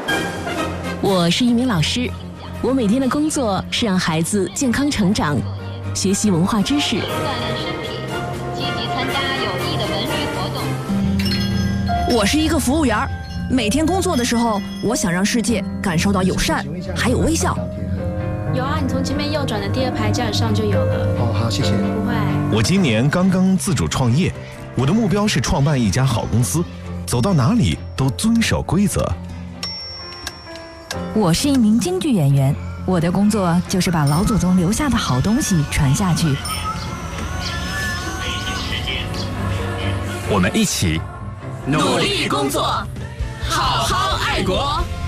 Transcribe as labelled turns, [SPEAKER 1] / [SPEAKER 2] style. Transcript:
[SPEAKER 1] 我是一名老师，我每天的工作是让孩子健康成长，学习文化知识，
[SPEAKER 2] 锻炼身体，积极参加有益的文娱活动。
[SPEAKER 3] 我是一个服务员，每天工作的时候，我想让世界感受到友善，还有微笑。
[SPEAKER 4] 有啊，你从前面右转的第2排架子上就有了。
[SPEAKER 5] 哦，好，谢谢。
[SPEAKER 4] 不会。
[SPEAKER 6] 我今年刚刚自主创业，我的目标是创办一家好公司，走到哪里都遵守规则。
[SPEAKER 7] 我是一名京剧演员，我的工作就是把老祖宗留下的好东西传下去。
[SPEAKER 8] 我们一起
[SPEAKER 9] 努力工作，好好爱国。